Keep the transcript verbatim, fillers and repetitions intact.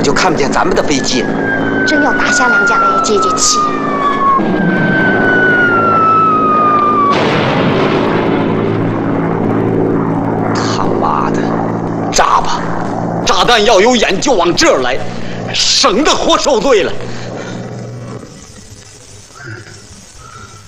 就看不见咱们的飞机了。 真要打下两架来解解气。 他妈的，炸吧！炸弹要有眼就往这儿来，省得活受罪了。